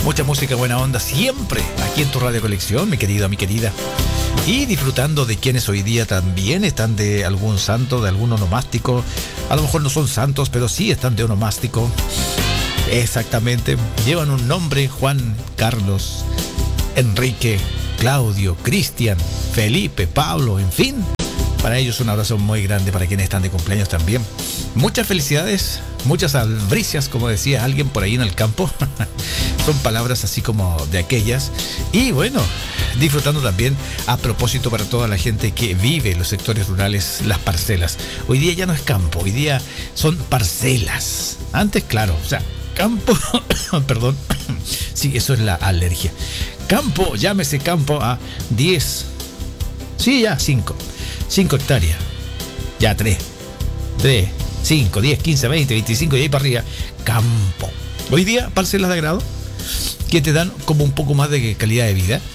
Mucha música buena onda siempre aquí en tu Radio Colección, mi querido, mi querida. Y disfrutando de quienes hoy día también están de algún santo, de algún onomástico. A lo mejor no son santos, pero sí están de onomástico. Exactamente. Llevan un nombre: Juan, Carlos, Enrique, Claudio, Cristian, Felipe, Pablo, en fin. Para ellos un abrazo muy grande, para quienes están de cumpleaños también. Muchas felicidades, muchas albricias, como decía alguien por ahí en el campo. Son palabras así como de aquellas. Y bueno, disfrutando también a propósito para toda la gente que vive en los sectores rurales, las parcelas. Hoy día ya no es campo, hoy día son parcelas. Antes, claro, o sea, campo, perdón, sí, eso es la alergia. Campo, llámese campo a 10, sí, ya 5 hectáreas, ya 3, 5, 10, 15, 20, 25 y ahí para arriba, campo. Hoy día parcelas de agrado que te dan como un poco más de calidad de vida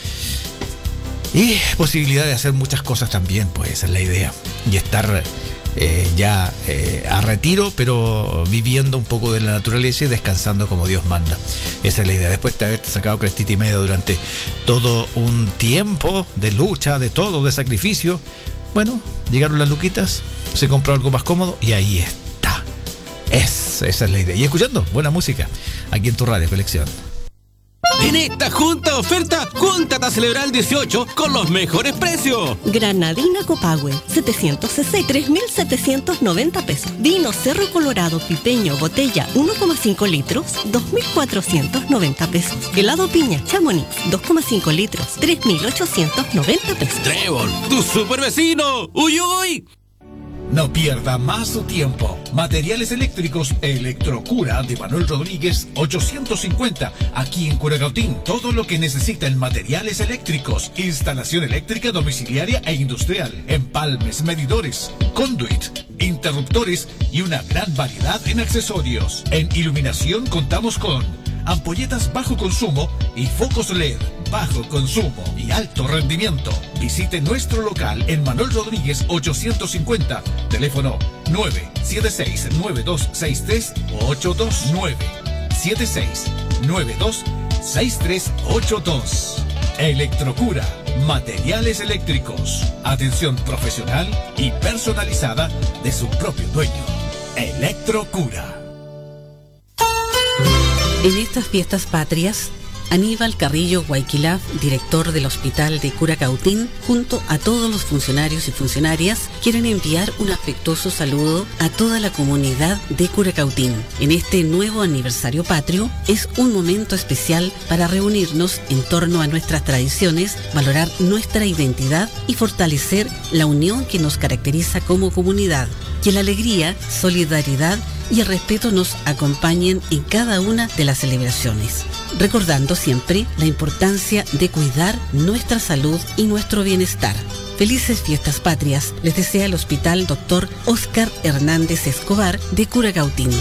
y posibilidad de hacer muchas cosas también, pues esa es la idea. Y estar ya a retiro, pero viviendo un poco de la naturaleza y descansando como Dios manda. Esa es la idea. Después de haberte sacado crestita y media durante todo un tiempo de lucha, de todo, de sacrificio, bueno, llegaron las luquitas, se compró algo más cómodo y ahí está. Esa es la idea. Y escuchando buena música aquí en tu Radio Colección. En esta junta oferta, júntate a celebrar el 18 con los mejores precios. Granadina Copahue, 700 cc, 3.790 pesos. Vino Cerro Colorado Pipeño, botella 1,5 litros, 2.490 pesos. Helado Piña Chamonix, 2,5 litros, 3.890 pesos. Trébol, tu super vecino. ¡Uy, uy! No pierda más su tiempo. Materiales eléctricos Electrocura de Manuel Rodríguez 850. Aquí en Curacautín. Todo lo que necesita en materiales eléctricos. Instalación eléctrica domiciliaria e industrial. Empalmes, medidores, conduit, interruptores y una gran variedad en accesorios. En iluminación contamos con ampolletas bajo consumo y focos LED bajo consumo y alto rendimiento. Visite nuestro local en Manuel Rodríguez 850, teléfono 976-926382, 976-926382. Electrocura, materiales eléctricos, atención profesional y personalizada de su propio dueño. Electrocura. En estas fiestas patrias, Aníbal Carrillo Guayquilaf, director del Hospital de Curacautín, junto a todos los funcionarios y funcionarias, quieren enviar un afectuoso saludo a toda la comunidad de Curacautín. En este nuevo aniversario patrio, es un momento especial para reunirnos en torno a nuestras tradiciones, valorar nuestra identidad y fortalecer la unión que nos caracteriza como comunidad. Que la alegría, solidaridad y el respeto nos acompañen en cada una de las celebraciones, recordando siempre la importancia de cuidar nuestra salud y nuestro bienestar. Felices fiestas patrias les desea el Hospital Dr. Óscar Hernández Escobar de Curacautín.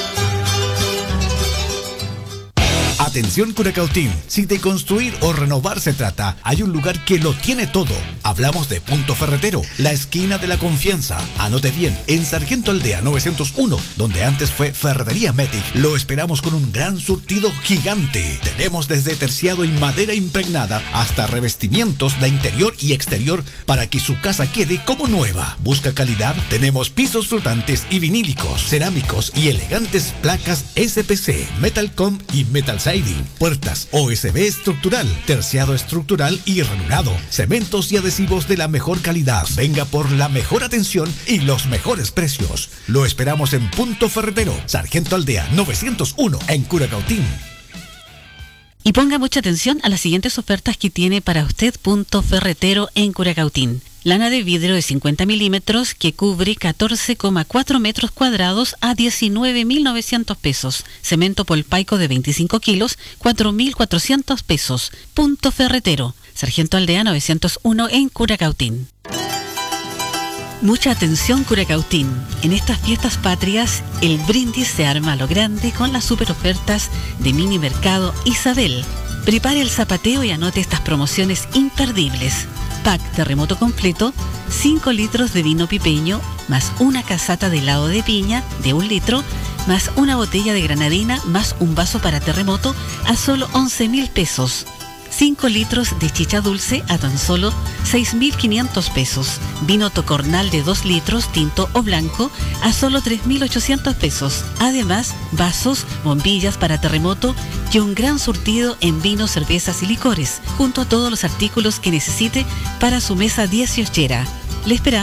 Atención Curacautín, si de construir o renovar se trata, hay un lugar que lo tiene todo. Hablamos de Punto Ferretero, la esquina de la confianza. Anote bien, en Sargento Aldea 901, donde antes fue Ferretería Metic, lo esperamos con un gran surtido gigante. Tenemos desde terciado y madera impregnada hasta revestimientos de interior y exterior para que su casa quede como nueva. Busca calidad, tenemos pisos flotantes y vinílicos, cerámicos y elegantes placas SPC, Metalcom y Metal Siding, puertas OSB estructural, terciado estructural y ranurado, cementos y adhesivos de la mejor calidad. Venga por la mejor atención y los mejores precios. Lo esperamos en Punto Ferretero, Sargento Aldea 901 en Curacautín. Y ponga mucha atención a las siguientes ofertas que tiene para usted Punto Ferretero en Curacautín. Lana de vidrio de 50 milímetros que cubre 14,4 metros cuadrados a 19.900 pesos. Cemento polpaico de 25 kilos, 4.400 pesos. Punto Ferretero, Sargento Aldea 901 en Curacautín. Mucha atención Curacautín. En estas fiestas patrias, el brindis se arma a lo grande con las super ofertas de Mini Mercado Isabel. Prepare el zapateo y anote estas promociones imperdibles. Pack terremoto completo, 5 litros de vino pipeño, más una casata de helado de piña de 1 litro, más una botella de granadina, más un vaso para terremoto a solo 11.000 pesos. 5 litros de chicha dulce a tan solo 6.500 pesos. Vino Tocornal de 2 litros, tinto o blanco, a solo 3.800 pesos. Además, vasos, bombillas para terremoto y un gran surtido en vinos, cervezas y licores, junto a todos los artículos que necesite para su mesa 18. Le esperamos